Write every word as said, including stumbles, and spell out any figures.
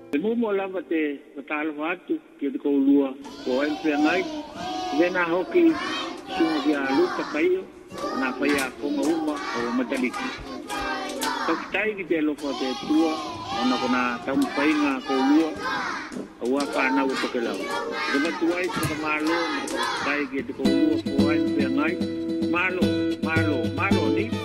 E mo mo lava te matalo atu ke te koulua ko en pe ngai vena hoki sunga kia luta kaio na faya ko uma o mataliki tai ki te loko te tua ona kona tamu painga koulua awa ka na uto ke lau de matuai ko malo tai ki te koulua ko en pe ngai malo malo malo ni